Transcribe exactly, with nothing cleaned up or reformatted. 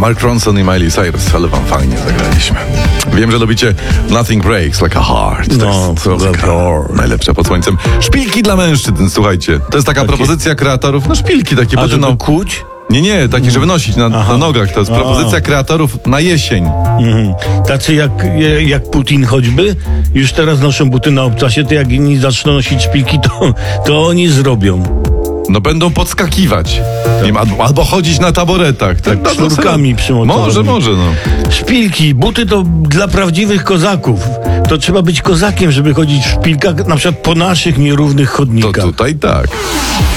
Mark Ronson i Miley Cyrus, ale wam fajnie zagraliśmy. Wiem, że lubicie Nothing Breaks Like a Heart. No, to jest najlepsze pod słońcem. Szpilki dla mężczyzn, słuchajcie. To jest taka Takie- propozycja kreatorów. No szpilki takie, A bo żeby no, kuć? nie, nie, takie, żeby nosić na, na nogach. To jest A. propozycja kreatorów na jesień. Mhm. Tacy jak, jak Putin choćby, już teraz noszą buty na obcasie, to jak inni zaczną nosić szpilki, to, to oni zrobią. No będą podskakiwać. Nie wiem, albo, albo chodzić na taboretach. Tak, no, sznurkami no, przymocowymi. Może, może, no. Szpilki, buty to dla prawdziwych kozaków. To trzeba być kozakiem, żeby chodzić w szpilkach, na przykład po naszych nierównych To chodnikach. tutaj tak.